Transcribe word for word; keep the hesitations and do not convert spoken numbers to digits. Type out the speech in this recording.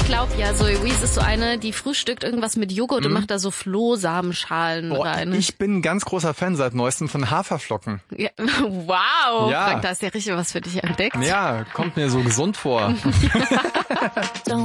Ich glaube ja, Zoe Wees ist so eine, die frühstückt irgendwas mit Joghurt mhm. und macht da so Flohsamenschalen Boah, rein. Ich bin ein ganz großer Fan seit neuestem von Haferflocken. Ja, wow, ja. Frank, da hast du ja richtig was für dich entdeckt. Ja, kommt mir so gesund vor.